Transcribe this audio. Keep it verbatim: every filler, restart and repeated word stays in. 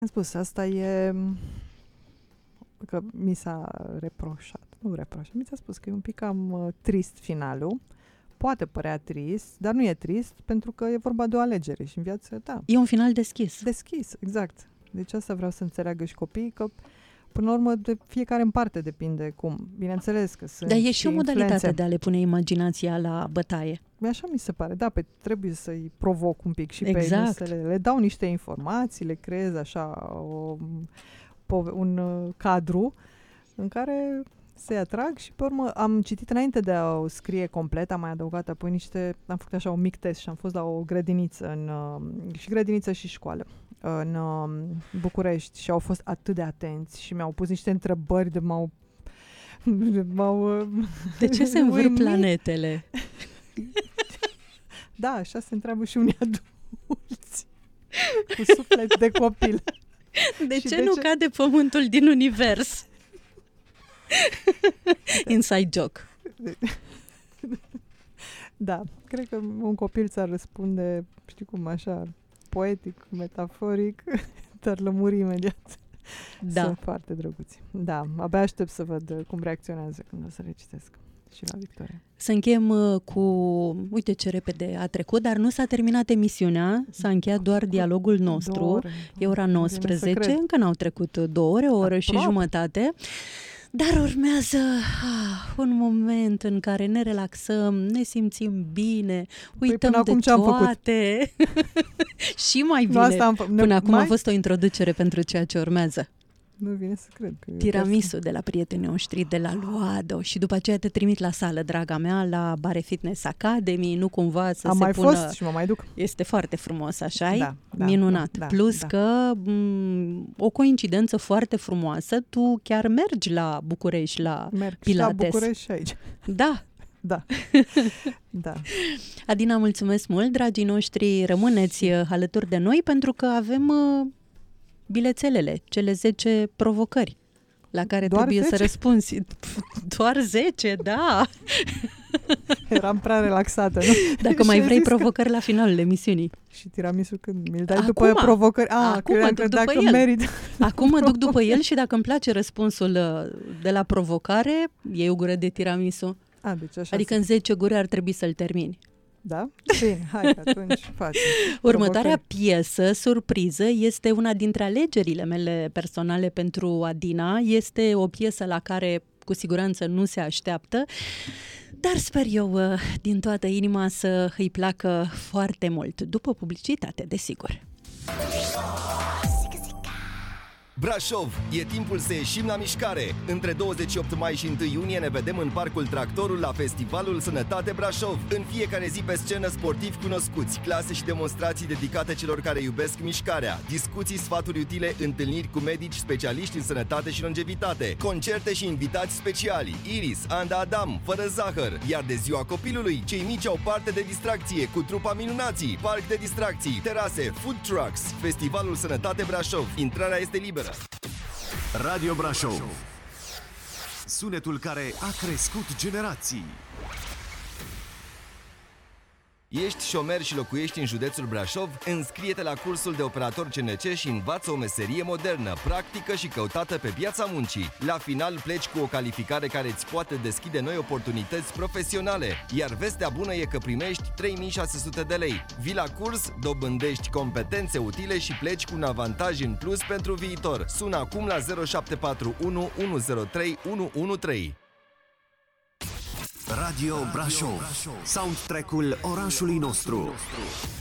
Am spus, asta e că mi s-a reproșat, nu reproșat, mi s-a spus că e un pic cam uh, trist finalul. Poate părea trist, dar nu e trist pentru că e vorba de o alegere și în viață, da. E un final deschis. Deschis, exact. Deci asta vreau să înțeleagă și copiii, că până la urmă de fiecare în parte depinde cum. Bineînțeles că sunt Dar e și o modalitate influențe. de a le pune imaginația la bătaie. Așa mi se pare, da, pe trebuie să-i provoc un pic și Exact. pe ei, să le, le dau niște informații, le creez așa o, pove- un uh, cadru în care să-i atrag și pe urmă am citit înainte de a o scrie complet, am mai adăugat apoi niște, am făcut așa un mic test și am fost la o grădiniță, în, uh, și grădiniță și școală, în uh, București și au fost atât de atenți și mi-au pus niște întrebări de m-au... m-au uh, De ce se învârt uimit. planetele? Da, așa se întreabă și unii adulți cu suflet de copil. De Și ce de nu ce- cade pământul din univers? Inside joke. Da, cred că un copil ți-ar răspunde, știi cum, așa, poetic, metaforic, te-ar lămuri imediat. Da. Sunt foarte drăguți. Da, abia aștept să văd cum reacționează când o să le citesc. Și la Victoria. Să încheiem uh, cu... Uite ce repede a trecut, dar nu s-a terminat emisiunea, s-a încheiat doar dialogul nostru. Două ore, E ora nu vine să nouăsprezece, cred. încă n-au trecut două ore, o oră și Aproape. jumătate. Dar urmează ah, un moment în care ne relaxăm, ne simțim bine, uităm până de acum ce am făcut? toate. Și mai Nu, bine. asta am fă- ne- Până acum mai? a fost o introducere pentru ceea ce urmează. Nu vine să cred. Că e Tiramisu de la prietenii noștri de la Luado și după aceea te trimit la sală, draga mea, la Bare Fitness Academy, nu cumva să Am se mai pună... fost și mă mai duc. Este foarte frumos, așa Da, da, minunat. da, da, Plus da. că m- o coincidență foarte frumoasă, tu chiar mergi la București la Merg Pilates. și la București și aici. Da. Da. Da. Adina, mulțumesc mult, dragii noștri, rămâneți uh, alături de noi pentru că avem uh, bilețelele, cele zece provocări la care Doar trebuie zece? să răspunzi. Doar zece, da. Eram prea relaxată, nu? Dacă Și mai ai vrei zis că- provocări la finalul emisiunii. Și tiramisul când mi-l dai Acum. după provocări? Ah, Acum, credeam duc că după dacă el. merit. Acum mă duc după el și dacă îmi place răspunsul uh, de la provocare, iei o gură de tiramisu. A, deci așa Adică se- în zece guri ar trebui să-l termini. Da? Bine, hai că atunci facem. Următoarea Provocări. piesă, surpriză, este una dintre alegerile mele personale pentru Adina. Este o piesă la care cu siguranță nu se așteaptă, dar sper eu uh, din toată inima să îi placă foarte mult, după publicitate, desigur. Brașov, e timpul să ieșim la mișcare! Între douăzeci și opt mai și unu iunie ne vedem în Parcul Tractorul la Festivalul Sănătate Brașov. În fiecare zi pe scenă sportivi cunoscuți, clase și demonstrații dedicate celor care iubesc mișcarea, discuții, sfaturi utile, întâlniri cu medici specialiști în sănătate și longevitate, concerte și invitați speciali, Iris, Anda Adam, Fără Zahăr, iar de ziua copilului, cei mici au parte de distracție cu trupa Minunații, parc de distracții, terase, food trucks, Festivalul Sănătate Brașov. Intrarea este liberă. Radio Brașov. Sunetul care a crescut generații. Ești șomer și locuiești în județul Brașov? Înscrie-te la cursul de operator C N C și învață o meserie modernă, practică și căutată pe piața muncii. La final pleci cu o calificare care îți poate deschide noi oportunități profesionale. Iar vestea bună e că primești trei mii șase sute de lei. Vii la curs, dobândești competențe utile și pleci cu un avantaj în plus pentru viitor. Sună acum la zero șapte patru unu unu zero trei unu unu trei. Radio Brașov. Soundtrack-ul orașului nostru.